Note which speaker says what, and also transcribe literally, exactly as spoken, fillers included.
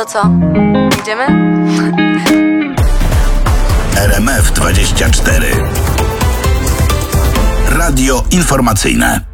Speaker 1: To co? Idziemy?
Speaker 2: R M F dwadzieścia cztery. Radio informacyjne.